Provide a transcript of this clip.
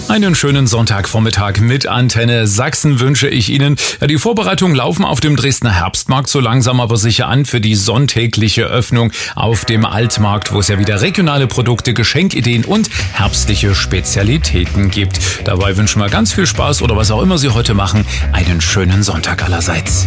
Einen schönen Sonntagvormittag mit Antenne Sachsen wünsche ich Ihnen. Die Vorbereitungen laufen auf dem Dresdner Herbstmarkt so langsam aber sicher an für die sonntägliche Öffnung auf dem Altmarkt, wo es ja wieder regionale Produkte, Geschenkideen und herbstliche Spezialitäten gibt. Dabei wünschen wir ganz viel Spaß oder was auch immer Sie heute machen. Einen schönen Sonntag allerseits.